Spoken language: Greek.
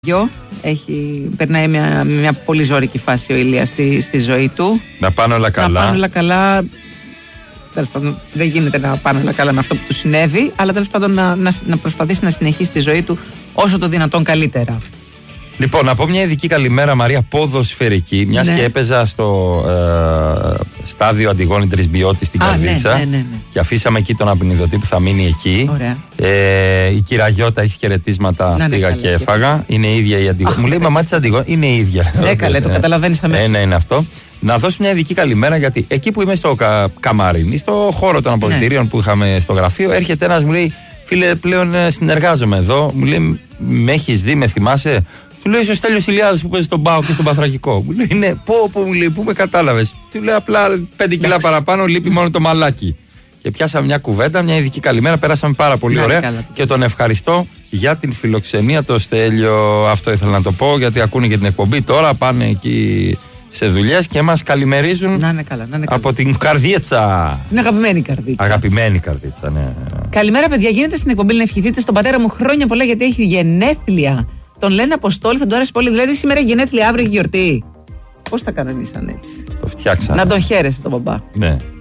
Περνάει μια πολύ ζώρικη φάση ο Ηλίας στη ζωή του. Να πάνε όλα καλά. Να πάνε όλα καλά. Τέλος πάντων, δεν γίνεται να πάνε όλα καλά με αυτό που του συνέβη, αλλά τέλος πάντων να προσπαθήσει να συνεχίσει τη ζωή του όσο το δυνατόν καλύτερα. Λοιπόν, να πω μια ειδική καλημέρα, Μαρία, ποδοσφαιρική. Μιας και έπαιζα στο στάδιο Αντιγόνη Τρισμπιώτη στην Καρδίτσα. Ναι. Και αφήσαμε εκεί τον απεινιδωτή που θα μείνει εκεί. Ωραία. Η κυρία Γιώτα έχει χαιρετίσματα. Πήγα και έφαγα. Είναι η ίδια η Αντιγόνη. Μου λέει η μαμά της Αντιγόνη. Είναι η ίδια. Ναι, καλέ, το καταλαβαίνεις αμέσως. Ναι, είναι αυτό. Να δώσω μια ειδική καλημέρα, γιατί εκεί που είμαι στο Καμάριν, στο χώρο των αποδυτηρίων που είχαμε στο γραφείο, έρχεται ένας, μου λέει: Φίλε, πλέον συνεργάζομαι εδώ. Μου λέει: Με έχεις δει, με θυμάσαι? Του λέει: Ο Στέλιος Ηλιάδης που παίζει στον ΠΑΟΚ και στον Παθρακικό. Μου λέει: Ναι, μου λέει, πού με κατάλαβες? Του λέει: Απλά 5 κιλά παραπάνω, λείπει μόνο το μαλάκι. Και πιάσαμε μια κουβέντα, μια ειδική καλημέρα. Πέρασαμε πάρα πολύ ωραία. Και τον ευχαριστώ για την φιλοξενία, το Στέλιο. Αυτό ήθελα να το πω, γιατί ακούνε και την εκπομπή τώρα. Πάνε εκεί σε δουλειές και μας καλημερίζουν. Να είναι καλά. Από την Καρδίτσα. Την αγαπημένη Καρδίτσα. Αγαπημένη Καρδίτσα, ναι. Καλημέρα, παιδιά. Γίνεται στην εκπομπή να ευχηθείτε στον πατέρα μου χρόνια πολλά, γιατί έχει γενέθλια. Τον λένε Αποστόλη, θα του άρεσε πολύ. Δηλαδή, σήμερα γενέθλια, αύριο γιορτή. Πώς τα κανονίσαν έτσι? Το φτιάξανε. Να τον χαίρεσαι τον μπαμπά. Ναι.